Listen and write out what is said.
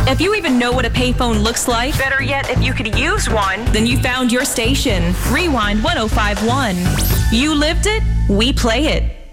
If you even know what a payphone looks like, Better yet, if you could use one. then you found your station. Rewind 1051. You lived it, we play it.